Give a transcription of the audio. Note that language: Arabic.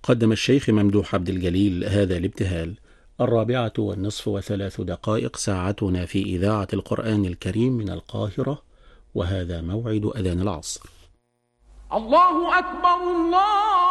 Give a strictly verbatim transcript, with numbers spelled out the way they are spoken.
قدم الشيخ ممدوح عبد الجليل هذا الابتهال. الرابعة والنصف وثلاث دقائق ساعتنا في إذاعة القرآن الكريم من القاهرة، وهذا موعد أذان العصر. الله أكبر الله